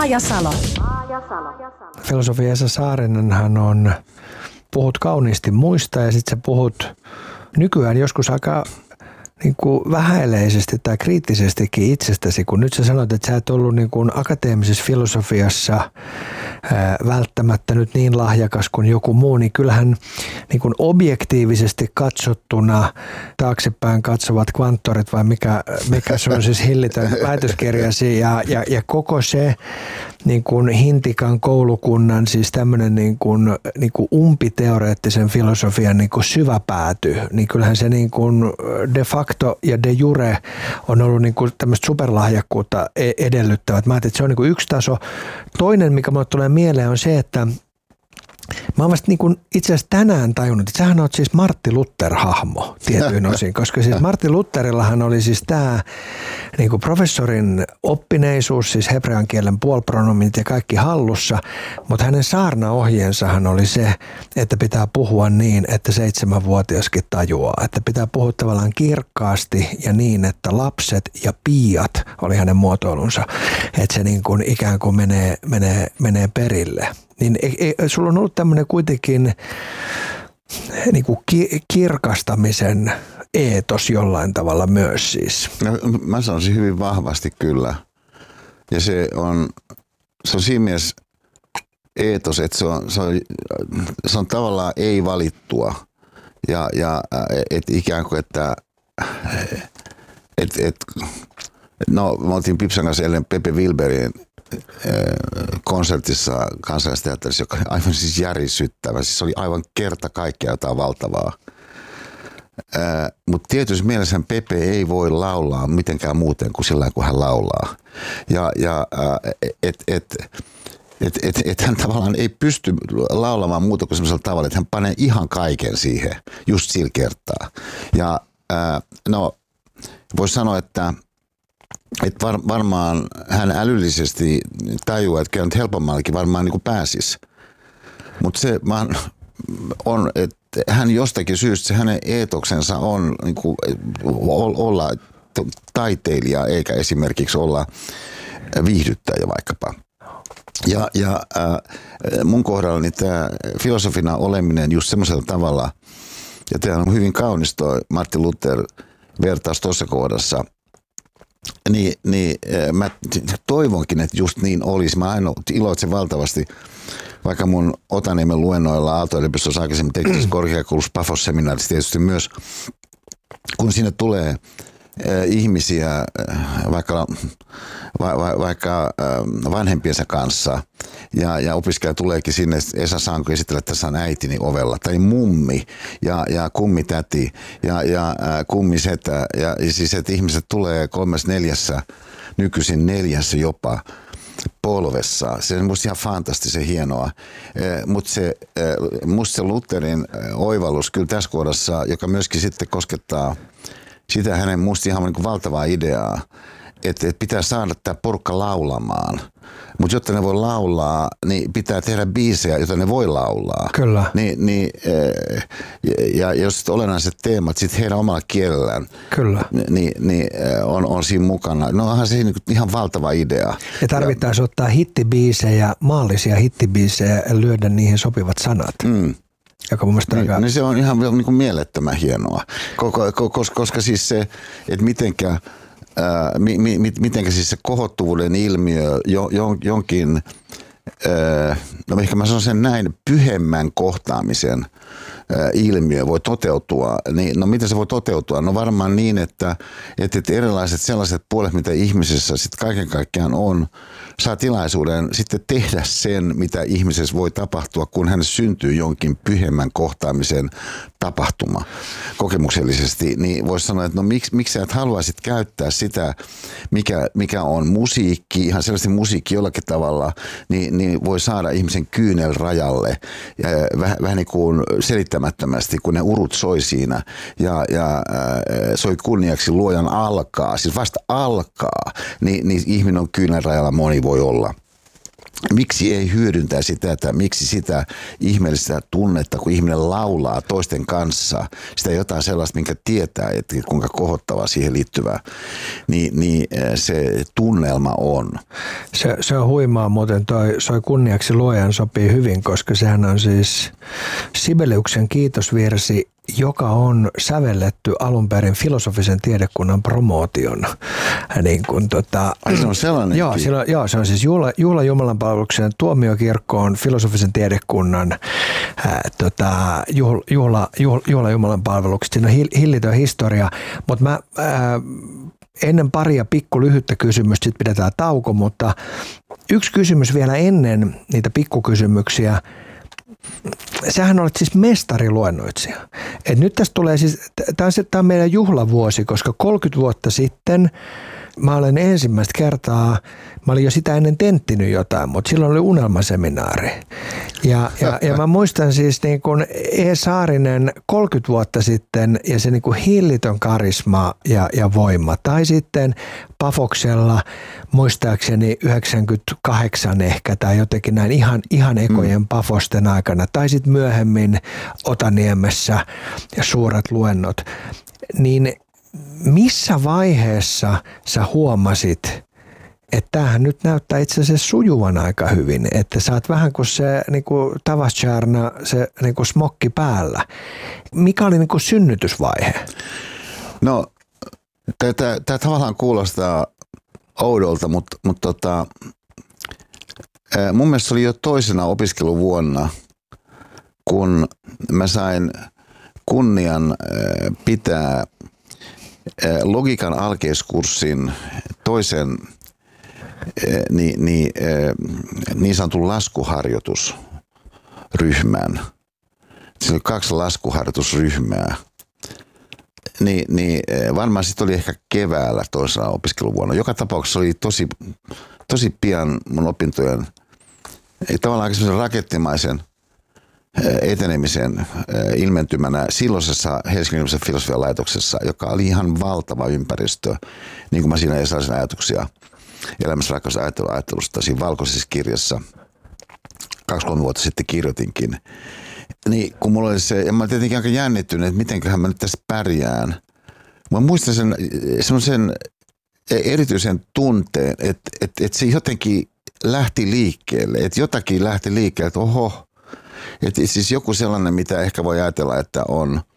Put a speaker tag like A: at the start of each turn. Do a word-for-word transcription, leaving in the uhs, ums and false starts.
A: Maa ja Salo.
B: Filosofi Esa Saarinenhan on, puhut kauniisti muista ja sitten sä puhut nykyään joskus aika niin kuin vähäileisesti tai kriittisestikin itsestäsi, kun nyt sä sanoit, että sä et ollut niin kuin akateemisessa filosofiassa ää, välttämättä nyt niin lahjakas kuin joku muu, niin kyllähän niin kuin objektiivisesti katsottuna taaksepäin katsovat kvanttorit vai mikä, mikä se on siis hillitön väitöskirjasi ja, ja, ja koko se niin kuin Hintikan koulukunnan siis tämmöinen niin kuin, niin kuin umpiteoreettisen filosofian niin kuin syväpääty, niin kyllähän se niin kuin de facto ja de jure on ollut niin kuin tämmöistä superlahjakkuutta edellyttävät. Mä ajattelin, että se on niin kuin yksi taso. Toinen, mikä mulle tulee mieleen, on se, että mä oon vasta niin kuin itse asiassa tänään tajunnut, että sähän oot siis Martti Luther-hahmo tietyin osin, koska siis Martti Lutherillahan oli siis tämä niin kuin professorin oppineisuus, siis hebrean kielen puolipronomit ja kaikki hallussa, mutta hänen saarnaohjeensahan oli se, että pitää puhua niin, että seitsemänvuotiaskin tajuaa, että pitää puhua tavallaan kirkkaasti ja niin, että lapset ja piiat oli hänen muotoilunsa, että se niin kuin ikään kuin menee, menee, menee perille. Niin ei, ei, sulla on ollut tämmöinen kuitenkin niin kuin ki, kirkastamisen eetos jollain tavalla myös siis.
C: No, mä sanoisin hyvin vahvasti kyllä. Ja se on, se on siinä mielessä eetos, että se on, se on, se on tavallaan ei valittua. Ja, ja et ikään kuin, että et, et, no me oltiin Pipsan kanssa eilen Pepe Wilberin konsertissa Kansallisteatterissa, joka oli aivan siis järisyttävä. Siis se oli aivan kerta kaikkea jotain valtavaa. Mutta tietysti mielessä Pepe ei voi laulaa mitenkään muuten kuin sillä kun hän laulaa. Ja, ja et, et, et, et, et hän tavallaan ei pysty laulamaan muuta kuin sellaisella tavalla, että hän panee ihan kaiken siihen just sillä kertaa. Ja no voisi sanoa, että Että var, varmaan hän älyllisesti tajuaa, että käy nyt helpommallakin varmaan niin kuin pääsisi. Mutta se vaan on, että hän jostakin syystä, se hänen eetoksensa on niin kuin olla taiteilija eikä esimerkiksi olla viihdyttäjä vaikkapa. Ja, ja äh, mun kohdalla niin tämä filosofina oleminen just semmoisella tavalla, ja tämä on hyvin kaunis toi Martti Luther vertaus tuossa kohdassa. Niin, niin mä toivonkin, että just niin olisi. Mä aina iloitsen valtavasti, vaikka mun Otaniemen luennoilla Aalto-yliopistossa aikaisemmin teknisessä korkeakoulussa Pafos-seminaarissa tietysti myös, kun sinne tulee äh, ihmisiä äh, vaikka, va, va, vaikka äh, vanhempiensa kanssa ja, ja opiskelija tuleekin sinne, Esa saanko esitellä, että tässä on äitini ovella, tai mummi ja, ja kummitäti ja, ja äh, kummisetä ja, ja siis että ihmiset tulee kolmes neljässä, nykyisin neljässä jopa polvessa. Se on musta ihan fantastisen hienoa, eh, mutta se, eh, musta se Lutherin eh, oivallus kyllä tässä kohdassa, joka myöskin sitten koskettaa sitä hänen musta ihan niin kuin valtavaa ideaa, että et pitää saada tämä porukka laulamaan. Mutta jotta ne voi laulaa, niin pitää tehdä biisejä, joita ne voi laulaa.
B: Kyllä.
C: Ni, niin, ja, ja jos olennaiset teemat sitten heidän omalla kielellään
B: Kyllä.
C: Niin, niin on, on siinä mukana. No onhan se ihan valtava idea.
B: Ja tarvittaisiin ottaa hittibiisejä, maallisia hittibiisejä ja lyödä niihin sopivat sanat. Mm. Joka mun mielestä
C: niin,
B: aika...
C: niin se on ihan niin kuin mielettömän hienoa, koska, koska siis se, että mitenkä Ää, mi, mi, mitenkä siis se kohottuvuuden ilmiö jo, jo, jonkin, ää, no ehkä mä sanon sen näin, pyhemmän kohtaamisen ää, ilmiö voi toteutua. Niin, no miten se voi toteutua? No varmaan niin, että, että erilaiset sellaiset puolet, mitä ihmisessä sitten kaiken kaikkiaan on, saa tilaisuuden sitten tehdä sen, mitä ihmisessä voi tapahtua, kun hänessä syntyy jonkin pyhemmän kohtaamisen tapahtuma kokemuksellisesti, niin voisi sanoa, että no miksi, miksi sä et haluaisit käyttää sitä, mikä, mikä on musiikki, ihan selvästi musiikki jollakin tavalla, niin, niin voi saada ihmisen kyynel rajalle ja vähän, vähän niin kuin selittämättömästi, kun ne urut soi siinä ja, ja äh, soi kunniaksi luojan alkaa, siis vasta alkaa, niin, niin ihminen on kyynel rajalla, moni voi olla. Miksi ei hyödyntäisi tätä, miksi sitä ihmeellistä tunnetta, kun ihminen laulaa toisten kanssa, sitä jotain sellaista, minkä tietää, että kuinka kohottavaa siihen liittyvää, niin, niin se tunnelma on.
B: Se, se on huimaa muuten, toi soi kunniaksi luojan sopii hyvin, koska sehän on siis Sibeliuksen kiitosvirsi, joka on sävelletty alun perin filosofisen tiedekunnan promootion. Niin kuin tota,
C: Ai se on sellainen?
B: Joo, sillä, joo, se on siis juhla, juhla Jumalanpalveluksen tuomiokirkkoon filosofisen tiedekunnan ää, tota, juhla, juhla, juhla, juhla Jumalanpalvelukset. Siinä on hillitön historia, mutta mä ää, ennen paria pikku lyhyttä kysymystä, sitten pidetään tauko, mutta yksi kysymys vielä ennen niitä pikkukysymyksiä. Sähän olet siis mestariluennoitsija. Et nyt tästä tulee siis, tämä on, on meidän juhlavuosi, koska kolmekymmentä vuotta sitten mä olen ensimmäistä kertaa, mä olin jo sitä ennen tenttinyt jotain, mutta silloin oli unelmaseminaari. Ja, ja, ja mä muistan siis niin kuin E. Saarinen kolmekymmentä vuotta sitten ja se niin kuin hillitön karisma ja, ja voima. Tai sitten Pafoksella muistaakseni yhdeksänkymmentäkahdeksan ehkä tai jotenkin näin ihan, ihan ekojen mm. Pafosten aikana. Tai sitten myöhemmin Otaniemessä ja suuret luennot. Niin missä vaiheessa sä huomasit, että tämähän nyt näyttää itse asiassa sujuvan aika hyvin, että sä oot vähän kuin se niin kuin Tavastjärna, se niin kuin smokki päällä. Mikä oli niin kuin synnytysvaihe?
C: No, tämä tavallaan kuulostaa oudolta, mutta, mutta tota, mun mielestä se oli jo toisena opiskeluvuonna, kun mä sain kunnian pitää logiikan alkeiskurssin toisen niin, niin, niin sanotun laskuharjoitusryhmän. Siinä oli kaksi laskuharjoitusryhmää. Niin, niin varmaan sitten oli ehkä keväällä toisena opiskeluvuonna. Joka tapauksessa oli tosi, tosi pian mun opintojen tavallaan semmoisen rakettimaisen etenemisen ilmentymänä silloisessa Helsingin filosofian laitoksessa, joka oli ihan valtava ympäristö, niin kuin mä siinä Esalaisen ajatuksia elämässä rakkaus ajattelusta siinä valkoisessa kirjassa kaksi kolme vuotta sitten kirjoitinkin. Niin kun mulla oli se, ja mä tietenkin aika jännittynyt, että mitenköhän mä nyt tässä pärjään. Mä muistan sen semmoisen erityisen tunteen, että, että, että se jotenkin lähti liikkeelle, että jotakin lähti liikkeelle, että oho, että siis joku sellainen, mitä ehkä voi ajatella, että on